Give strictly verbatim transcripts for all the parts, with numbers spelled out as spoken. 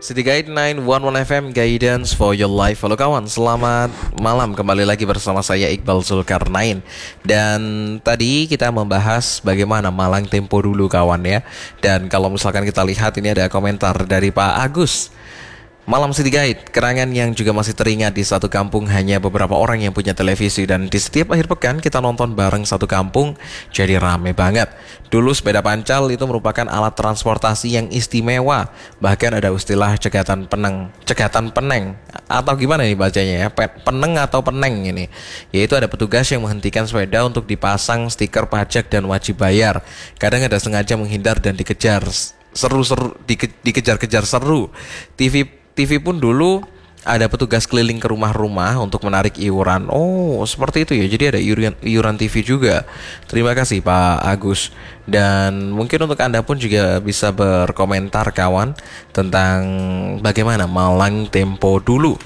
City Guide sembilan satu satu F M, Guidance for your life. Halo kawan, selamat malam. Kembali lagi bersama saya Iqbal Zulkarnain. Dan tadi kita membahas bagaimana Malang tempo dulu kawan ya. Dan kalau misalkan kita lihat, ini ada komentar dari Pak Agus. Malam City Guide, kerangan yang juga masih teringat di satu kampung hanya beberapa orang yang punya televisi. Dan di setiap akhir pekan kita nonton bareng satu kampung, jadi rame banget. Dulu sepeda pancal itu merupakan alat transportasi yang istimewa. Bahkan ada istilah cegatan peneng, cegatan peneng, atau gimana nih bacanya ya, peneng atau peneng ini. Yaitu ada petugas yang menghentikan sepeda untuk dipasang stiker pajak dan wajib bayar. Kadang ada sengaja menghindar dan dikejar seru-seru, dike, dikejar-kejar seru. T V T V pun dulu ada petugas keliling ke rumah-rumah untuk menarik iuran. Oh, seperti itu ya. Jadi ada iuran, iuran T V juga. Terima kasih Pak Agus. Dan mungkin untuk Anda pun juga bisa berkomentar kawan tentang bagaimana Malang tempo dulu.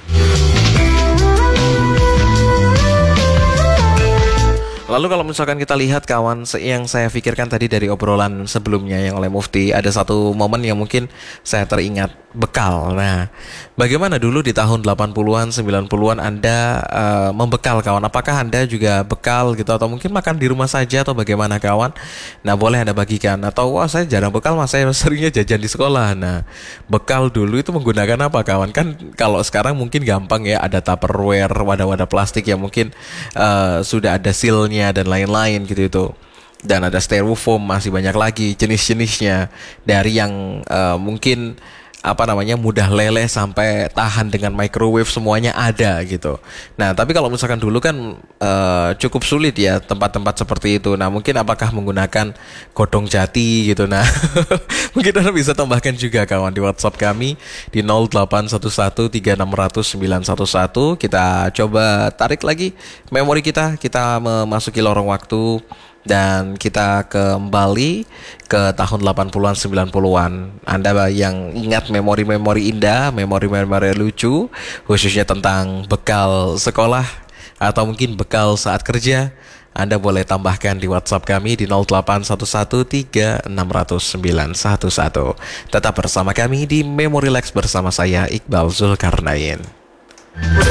Lalu kalau misalkan kita lihat kawan, yang saya pikirkan tadi dari obrolan sebelumnya yang oleh Mufti, ada satu momen yang mungkin saya teringat, bekal. Nah, bagaimana dulu di tahun delapan puluhan, sembilan puluhan Anda uh, membekal kawan? Apakah Anda juga bekal gitu, atau mungkin makan di rumah saja, atau bagaimana kawan? Nah, boleh Anda bagikan. Atau wah saya jarang bekal, mas saya seringnya jajan di sekolah. Nah, bekal dulu itu menggunakan apa kawan? Kan kalau sekarang mungkin gampang ya, ada Tupperware, wadah-wadah plastik yang mungkin uh, sudah ada sealnya dan lain-lain gitu itu, dan ada styrofoam, masih banyak lagi jenis-jenisnya, dari yang uh, mungkin apa namanya mudah leleh sampai tahan dengan microwave, semuanya ada gitu. Nah tapi kalau misalkan dulu kan uh, cukup sulit ya tempat-tempat seperti itu. Nah mungkin apakah menggunakan godong jati gitu. Nah mungkin Anda bisa tambahkan juga kawan di WhatsApp kami di nol delapan satu satu tiga enam nol nol sembilan satu satu. Kita coba tarik lagi memori kita, kita memasuki lorong waktu dan kita kembali ke tahun delapan puluhan, sembilan puluhan. Anda yang ingat memori-memori indah, memori-memori lucu, khususnya tentang bekal sekolah atau mungkin bekal saat kerja, Anda boleh tambahkan di WhatsApp kami di nol delapan satu satu tiga enam nol nol sembilan satu satu. Tetap bersama kami di Memory Lex bersama saya Iqbal Zulkarnain.